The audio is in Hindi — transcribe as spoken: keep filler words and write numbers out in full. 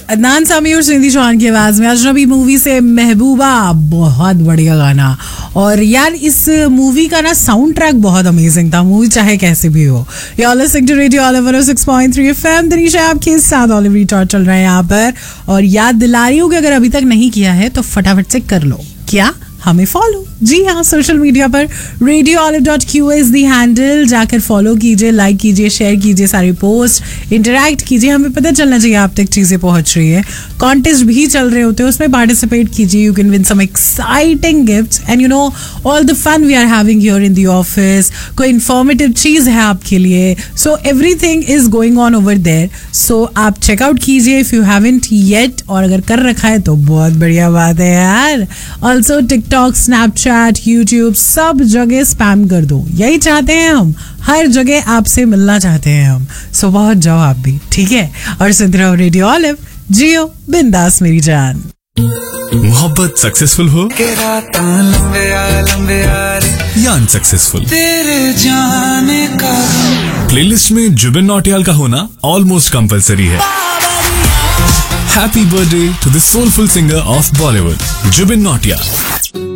अदनान सामी और सिंधी चौहान की आवाज में अजनबी मूवी से महबूबा, बहुत बढ़िया गाना। और यार इस मूवी का ना साउंड ट्रैक बहुत अमेजिंग था, मूवी चाहे कैसे भी हो। You are listening to radio olive one O six point three FM. Tanisha आपके साथ ऑलिव रिटॉर्ट चल रहा है यहाँ पर। और याद दिला रही हूँ कि अगर अभी तक नहीं किया है तो फटाफट से कर लो। क्या? हमें फॉलो, जी हाँ, सोशल मीडिया पर radio olive dot Q is the handle. जाकर फॉलो कीजिए, लाइक कीजिए, शेयर कीजिए सारी पोस्ट, इंटरैक्ट कीजिए। हमें पता चलना चाहिए आप तक चीजें पहुंच रही है। कॉन्टेस्ट भी चल रहे होते हैं, उसमें पार्टिसिपेट कीजिए। You can win some exciting gifts and you know all the fun we are having here in the office. कोई इन्फॉर्मेटिव चीज है आपके लिए, so everything is going on over there. सो आप चेकआउट कीजिए इफ यू हैवंट येट, और अगर कर रखा है तो बहुत बढ़िया बात है यार। ऑल्सो टिकटॉक, स्नैपचैट, यूट्यूब, सब जगह स्पैम कर दो, यही चाहते हैं हम। हर जगह आपसे मिलना चाहते हैं हम। सो पहुंच जाओ आप भी, ठीक है। और सुनते रहो रेडियो ऑलिव, जियो बिंदास मेरी जान। मोहब्बत सक्सेसफुल हो या अनसक्सेसफुल, तेरे जाने का प्लेलिस्ट में जुबिन नौटियाल का होना ऑलमोस्ट कंपलसरी है। Happy birthday to the soulful singer of Bollywood, Zubin Nautiyal.